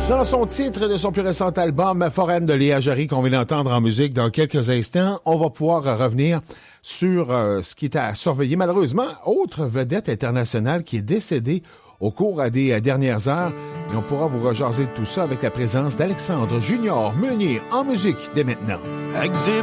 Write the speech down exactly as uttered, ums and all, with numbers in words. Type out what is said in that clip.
Dans son titre de son plus récent album, Foraine de Léa Jarry, qu'on vient d'entendre en musique dans quelques instants, on va pouvoir revenir sur euh, ce qui est à surveiller. Malheureusement, autre vedette internationale qui est décédée au cours des dernières heures. Et on pourra vous rejaser de tout ça avec la présence d'Alexandre Junior Meunier en musique dès maintenant. Avec des